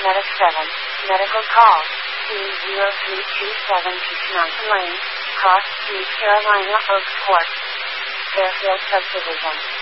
Medic 7, medical call, C0327 Peach Mountain Lane, Cross Street, Carolina Oaks Court, Fairfield Subdivision.